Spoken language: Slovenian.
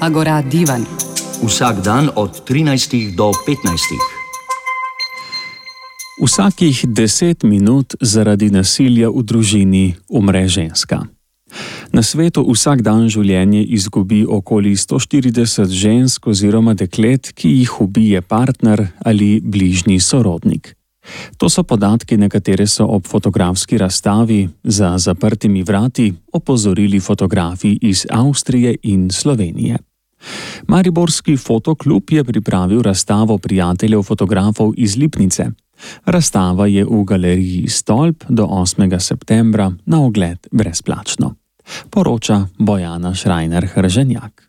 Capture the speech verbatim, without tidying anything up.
Agora Divan. Vsak dan od trinajstih do petnajstih. Vsakih deset minut zaradi nasilja v družini umre ženska. Na svetu vsak dan življenje izgubi okoli sto štirideset žensk oziroma deklet, ki jih ubije partner ali bližnji sorodnik. To so podatki, na katere so ob fotografski razstavi za zaprtimi vrati opozorili fotografi iz Avstrije in Slovenije. Mariborski fotoklub je pripravil razstavo prijateljev fotografov iz Lipnice. Razstava je v galeriji Stolp do osmega septembra na ogled brezplačno. Poroča Bojana Šrajner Hrženjak.